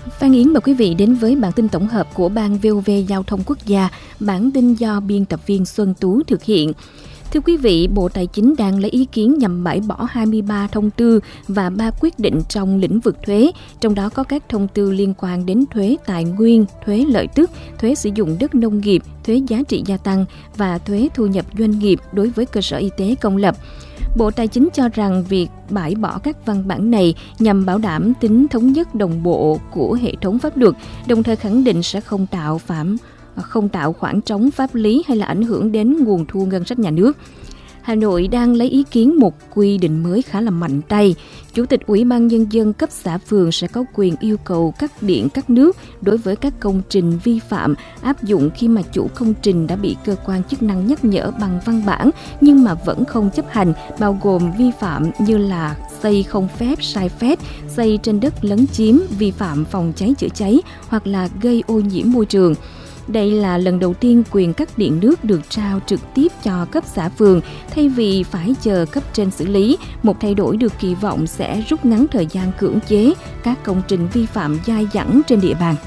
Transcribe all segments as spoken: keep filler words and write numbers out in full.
Phan Yến mời quý vị đến với bản tin tổng hợp của Ban vê o vê Giao thông Quốc gia, bản tin do biên tập viên Xuân Tú thực hiện. Thưa quý vị, Bộ Tài chính đang lấy ý kiến nhằm bãi bỏ hai mươi ba thông tư và ba quyết định trong lĩnh vực thuế, trong đó có các thông tư liên quan đến thuế tài nguyên, thuế lợi tức, thuế sử dụng đất nông nghiệp, thuế giá trị gia tăng và thuế thu nhập doanh nghiệp đối với cơ sở y tế công lập. Bộ Tài chính cho rằng việc bãi bỏ các văn bản này nhằm bảo đảm tính thống nhất đồng bộ của hệ thống pháp luật, đồng thời khẳng định sẽ không tạo phạm không tạo khoảng trống pháp lý hay là ảnh hưởng đến nguồn thu ngân sách nhà nước. Hà Nội đang lấy ý kiến một quy định mới khá là mạnh tay. Chủ tịch Ủy ban Nhân dân cấp xã phường sẽ có quyền yêu cầu cắt điện cắt nước đối với các công trình vi phạm, áp dụng khi mà chủ công trình đã bị cơ quan chức năng nhắc nhở bằng văn bản nhưng mà vẫn không chấp hành, bao gồm vi phạm như là xây không phép, sai phép, xây trên đất lấn chiếm, vi phạm phòng cháy chữa cháy hoặc là gây ô nhiễm môi trường. Đây là lần đầu tiên quyền cắt điện nước được trao trực tiếp cho cấp xã phường thay vì phải chờ cấp trên xử lý. Một thay đổi được kỳ vọng sẽ rút ngắn thời gian cưỡng chế các công trình vi phạm dai dẳng trên địa bàn.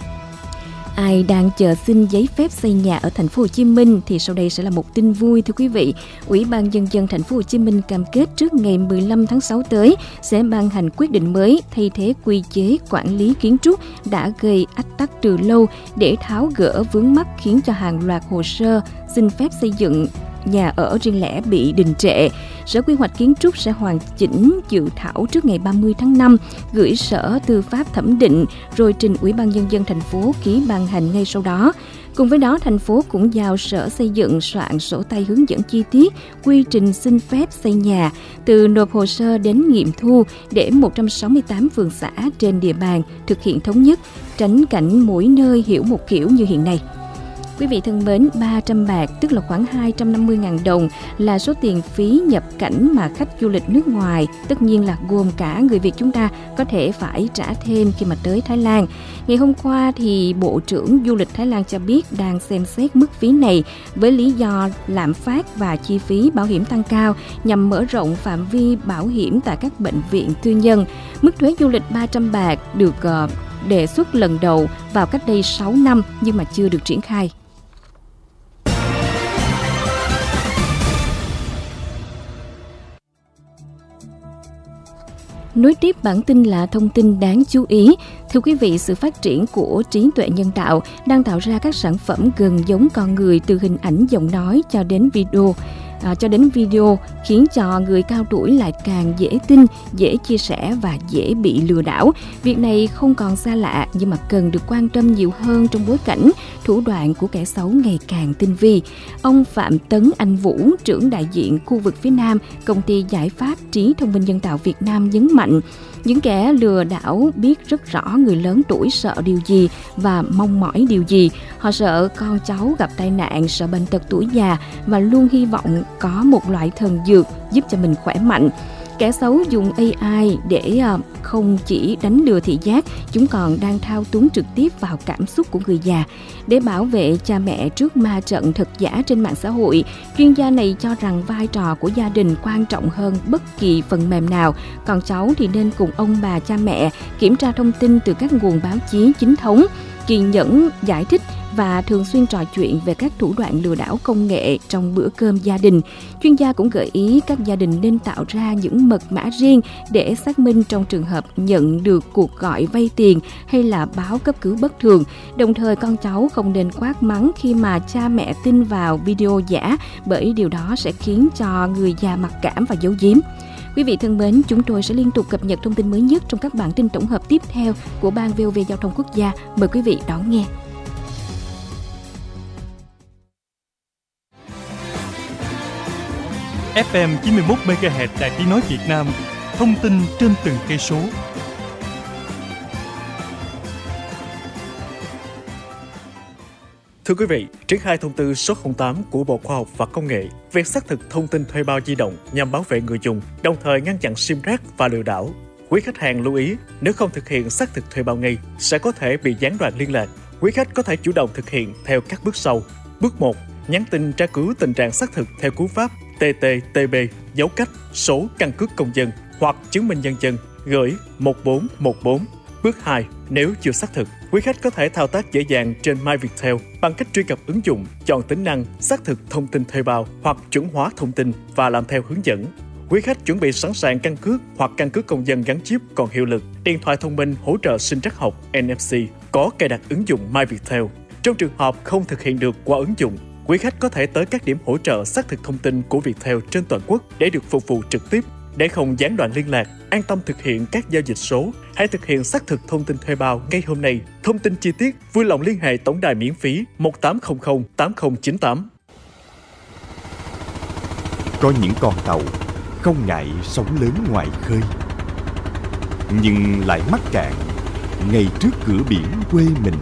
Ai đang chờ xin giấy phép xây nhà ở thành phố Hồ Chí Minh thì sau đây sẽ là một tin vui thưa quý vị. Ủy ban Nhân dân thành phố Hồ Chí Minh cam kết trước ngày mười lăm tháng sáu tới sẽ ban hành quyết định mới thay thế quy chế quản lý kiến trúc đã gây ách tắc từ lâu để tháo gỡ vướng mắc khiến cho hàng loạt hồ sơ xin phép xây dựng nhà ở riêng lẻ bị đình trệ. Sở Quy hoạch Kiến trúc sẽ hoàn chỉnh dự thảo trước ngày ba mươi tháng năm, gửi Sở Tư pháp thẩm định, rồi trình Ủy ban Nhân dân thành phố ký ban hành ngay sau đó. Cùng với đó, thành phố cũng giao Sở Xây dựng soạn sổ tay hướng dẫn chi tiết quy trình xin phép xây nhà, từ nộp hồ sơ đến nghiệm thu để một trăm sáu mươi tám phường xã trên địa bàn thực hiện thống nhất, tránh cảnh mỗi nơi hiểu một kiểu như hiện nay. Quý vị thân mến, ba trăm bạc tức là khoảng hai trăm năm mươi nghìn đồng là số tiền phí nhập cảnh mà khách du lịch nước ngoài, tất nhiên là gồm cả người Việt chúng ta, có thể phải trả thêm khi mà tới Thái Lan. Ngày hôm qua thì Bộ trưởng Du lịch Thái Lan cho biết đang xem xét mức phí này với lý do lạm phát và chi phí bảo hiểm tăng cao nhằm mở rộng phạm vi bảo hiểm tại các bệnh viện tư nhân. Mức thuế du lịch ba trăm bạc được uh, đề xuất lần đầu vào cách đây sáu năm nhưng mà chưa được triển khai. Nối tiếp bản tin là thông tin đáng chú ý. Thưa quý vị, sự phát triển của trí tuệ nhân tạo đang tạo ra các sản phẩm gần giống con người từ hình ảnh, giọng nói cho đến video. À, cho đến video khiến cho người cao tuổi lại càng dễ tin, dễ chia sẻ và dễ bị lừa đảo. Việc này không còn xa lạ nhưng mà cần được quan tâm nhiều hơn trong bối cảnh thủ đoạn của kẻ xấu ngày càng tinh vi. Ông Phạm Tấn Anh Vũ, trưởng đại diện khu vực phía Nam, công ty giải pháp trí thông minh nhân tạo Việt Nam nhấn mạnh, những kẻ lừa đảo biết rất rõ người lớn tuổi sợ điều gì và mong mỏi điều gì. Họ sợ con cháu gặp tai nạn, sợ bệnh tật tuổi già và luôn hy vọng có một loại thần dược giúp cho mình khỏe mạnh. Kẻ xấu dùng a i để không chỉ đánh lừa thị giác, chúng còn đang thao túng trực tiếp vào cảm xúc của người già. Để bảo vệ cha mẹ trước ma trận thật giả trên mạng xã hội, chuyên gia này cho rằng vai trò của gia đình quan trọng hơn bất kỳ phần mềm nào. Còn cháu thì nên cùng ông bà cha mẹ kiểm tra thông tin từ các nguồn báo chí chính thống, kiên nhẫn giải thích và thường xuyên trò chuyện về các thủ đoạn lừa đảo công nghệ trong bữa cơm gia đình. Chuyên gia cũng gợi ý các gia đình nên tạo ra những mật mã riêng để xác minh trong trường hợp nhận được cuộc gọi vay tiền hay là báo cấp cứu bất thường. Đồng thời con cháu không nên quát mắng khi mà cha mẹ tin vào video giả, bởi điều đó sẽ khiến cho người già mặc cảm và giấu giếm. Quý vị thân mến, chúng tôi sẽ liên tục cập nhật thông tin mới nhất trong các bản tin tổng hợp tiếp theo của Ban vê o vê Giao thông Quốc gia. Mời quý vị đón nghe. ép em chín mươi mốt mê ga héc Đài Tiếng nói Việt Nam, thông tin trên từng cây số. Thưa quý vị, triển khai thông tư số không tám của Bộ Khoa học và Công nghệ về xác thực thông tin thuê bao di động nhằm bảo vệ người dùng, đồng thời ngăn chặn sim rác và lừa đảo. Quý khách hàng lưu ý, nếu không thực hiện xác thực thuê bao ngay, sẽ có thể bị gián đoạn liên lạc. Quý khách có thể chủ động thực hiện theo các bước sau. Bước một, nhắn tin tra cứu tình trạng xác thực theo cú pháp tê tê tê bê dấu cách số căn cước công dân hoặc chứng minh nhân dân gửi một bốn một bốn. Bước hai, nếu chưa xác thực, quý khách có thể thao tác dễ dàng trên MyViettel bằng cách truy cập ứng dụng, chọn tính năng xác thực thông tin thuê bao hoặc chuẩn hóa thông tin và làm theo hướng dẫn. Quý khách chuẩn bị sẵn sàng căn cước hoặc căn cước công dân gắn chip còn hiệu lực, điện thoại thông minh hỗ trợ sinh trắc học en ép xê, có cài đặt ứng dụng MyViettel. Trong trường hợp không thực hiện được qua ứng dụng, quý khách có thể tới các điểm hỗ trợ xác thực thông tin của Viettel trên toàn quốc để được phục vụ trực tiếp. Để không gián đoạn liên lạc, an tâm thực hiện các giao dịch số, hãy thực hiện xác thực thông tin thuê bao ngay hôm nay. Thông tin chi tiết vui lòng liên hệ tổng đài miễn phí một tám không không tám không chín tám. Có những con tàu không ngại sóng lớn ngoài khơi, nhưng lại mắc cạn ngay trước cửa biển quê mình.